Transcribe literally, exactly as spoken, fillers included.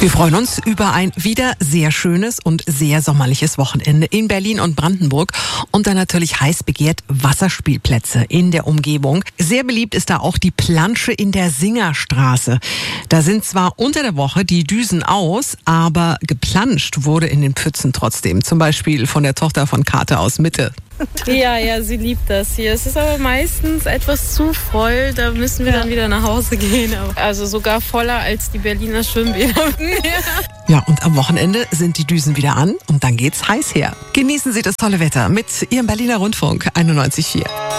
Wir freuen uns über ein wieder sehr schönes und sehr sommerliches Wochenende in Berlin und Brandenburg und dann natürlich heiß begehrt Wasserspielplätze in der Umgebung. Sehr beliebt ist da auch die Plansche in der Singerstraße. Da sind zwar unter der Woche die Düsen aus, aber geplanscht wurde in den Pfützen trotzdem. Zum Beispiel von der Tochter von Kate aus Mitte. Ja, ja, sie liebt das hier. Es ist aber meistens etwas zu voll, da müssen wir ja. dann wieder nach Hause gehen. Also sogar voller als die Berliner Schwimmbäder. Ja. ja, und am Wochenende sind die Düsen wieder an und dann geht's heiß her. Genießen Sie das tolle Wetter mit Ihrem Berliner Rundfunk einundneunzig Komma vier.